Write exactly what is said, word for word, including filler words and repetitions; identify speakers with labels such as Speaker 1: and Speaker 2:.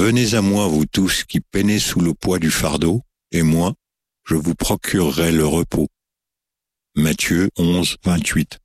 Speaker 1: Venez à moi, vous tous qui peinez sous le poids du fardeau, et moi, je vous procurerai le repos. Matthieu onze, vingt-huit.